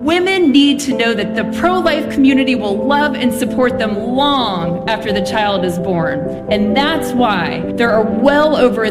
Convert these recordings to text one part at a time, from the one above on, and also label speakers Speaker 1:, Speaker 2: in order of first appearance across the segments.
Speaker 1: Women need to know that the pro-life community will love and support them long after the child is born. And that's why there are well over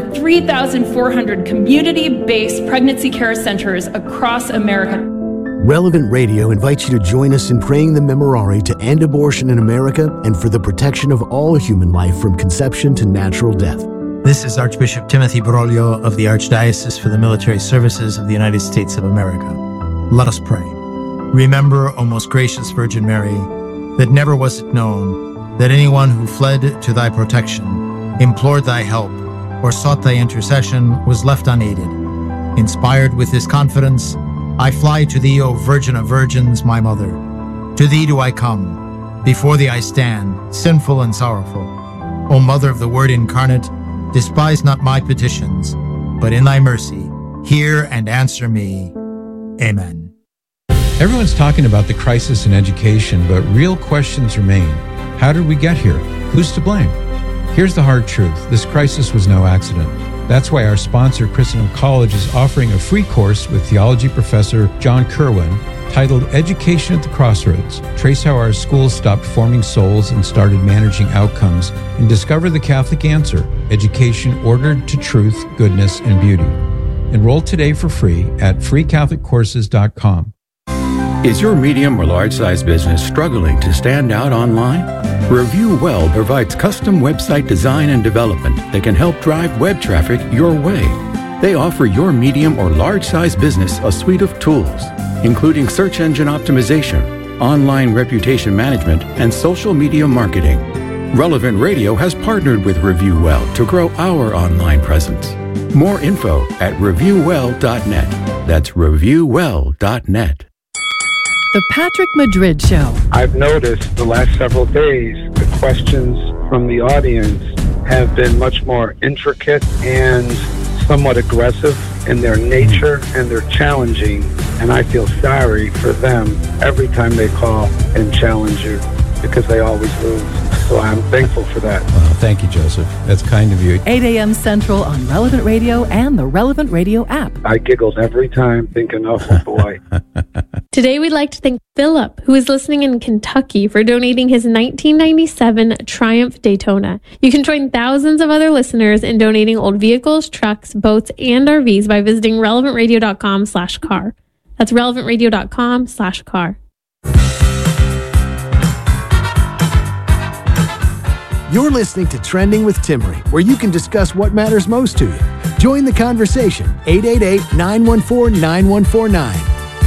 Speaker 1: 3,400 community-based pregnancy care centers across America.
Speaker 2: Relevant Radio invites you to join us in praying the Memorare to end abortion in America and for the protection of all human life from conception to natural death.
Speaker 3: This is Archbishop Timothy Broglio of the Archdiocese for the Military Services of the United States of America. Let us pray. Remember, O most gracious Virgin Mary, that never was it known that anyone who fled to thy protection, implored thy help, or sought thy intercession was left unaided. Inspired with this confidence, I fly to thee, O Virgin of Virgins, my Mother. To thee do I come. Before thee I stand, sinful and sorrowful. O Mother of the Word incarnate, despise not my petitions, but in thy mercy, hear and answer me. Amen.
Speaker 4: Everyone's talking about the crisis in education, but real questions remain. How did we get here? Who's to blame? Here's the hard truth. This crisis was no accident. That's why our sponsor, Christendom College, is offering a free course with theology professor John Kerwin titled Education at the Crossroads. Trace how our schools stopped forming souls and started managing outcomes, and discover the Catholic answer, education ordered to truth, goodness, and beauty. Enroll today for free at freecatholiccourses.com.
Speaker 5: Is your medium or large-size business struggling to stand out online? Review Well provides custom website design and development that can help drive web traffic your way. They offer your medium or large-size business a suite of tools, including search engine optimization, online reputation management, and social media marketing. Relevant Radio has partnered with Review Well to grow our online presence. More info at reviewwell.net. That's reviewwell.net.
Speaker 6: The Patrick Madrid Show.
Speaker 7: I've noticed the last several days, the questions from the audience have been much more intricate and somewhat aggressive in their nature, and they're challenging. And I feel sorry for them every time they call and challenge you, because they always lose. So I'm thankful for that.
Speaker 4: Well, thank you, Joseph. That's kind of you.
Speaker 6: 8 a.m. Central on Relevant Radio and the Relevant Radio app.
Speaker 7: I giggled every time thinking, oh boy.
Speaker 8: Today we'd like to thank Philip, who is listening in Kentucky, for donating his 1997 Triumph Daytona. You can join thousands of other listeners in donating old vehicles, trucks, boats, and RVs by visiting relevantradio.com/car. That's relevantradio.com/car.
Speaker 2: You're listening to Trending with Timmery, where you can discuss what matters most to you. Join the conversation, 888-914-9149.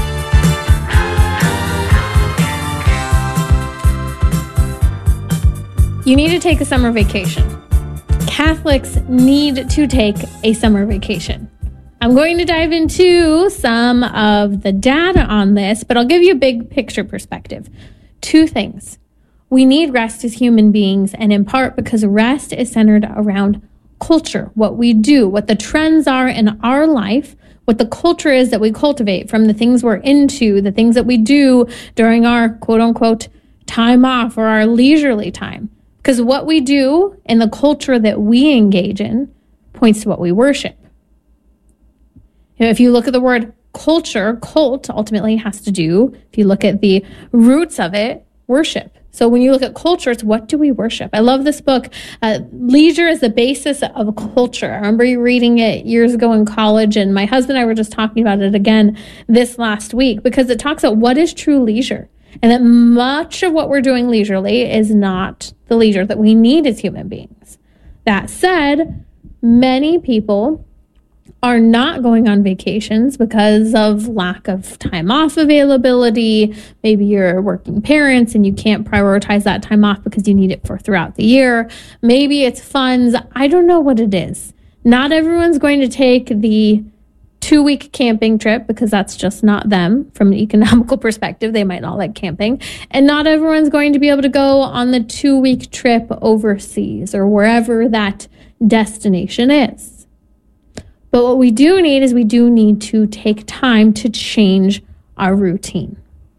Speaker 8: You need to take a summer vacation. Catholics need to take a summer vacation. I'm going to dive into some of the data on this, but I'll give you a big picture perspective. Two things. We need rest as human beings, and in part because rest is centered around culture, what we do, what the trends are in our life, what the culture is that we cultivate, from the things we're into, the things that we do during our quote-unquote time off or our leisurely time. Because what we do in the culture that we engage in points to what we worship. You know, if you look at the word culture, cult ultimately has to do, if you look at the roots of it, worship. So when you look at culture, it's what do we worship? I love this book, Leisure is the Basis of a Culture. I remember reading it years ago in college, and my husband and I were just talking about it again this last week, because it talks about what is true leisure, and that much of what we're doing leisurely is not the leisure that we need as human beings. That said, many people are not going on vacations because of lack of time off availability. Maybe you're working parents and you can't prioritize that time off because you need it for throughout the year. Maybe it's funds. I don't know what it is. Not everyone's going to take the 2-week camping trip because that's just not them from an economical perspective. They might not like camping. And not everyone's going to be able to go on the 2-week trip overseas or wherever that destination is. But what we do need is we do need to take time to change our routine.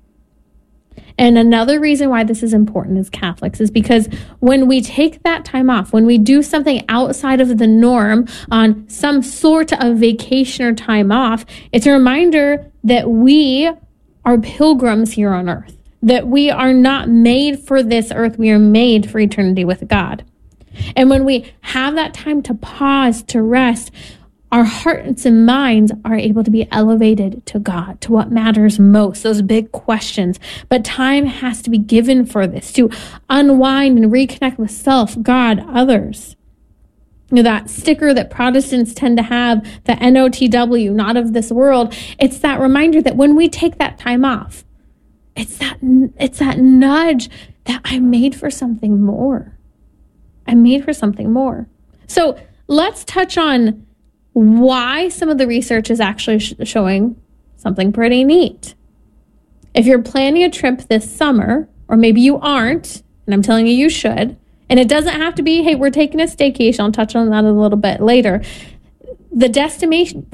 Speaker 8: And another reason why this is important as Catholics is because when we take that time off, when we do something outside of the norm on some sort of vacation or time off, it's a reminder that we are pilgrims here on earth, that we are not made for this earth. We are made for eternity with God. And when we have that time to pause, to rest, our hearts and minds are able to be elevated to God, to what matters most, those big questions. But time has to be given for this, to unwind and reconnect with self, God, others. You know, that sticker that Protestants tend to have, the NOTW, not of this world, it's that reminder that when we take that time off, it's that nudge that I'm made for something more. I'm made for something more. So let's touch on why some of the research is actually showing something pretty neat. If you're planning a trip this summer, or maybe you aren't, and I'm telling you, you should, and it doesn't have to be, hey, we're taking a staycation. I'll touch on that a little bit later. The destination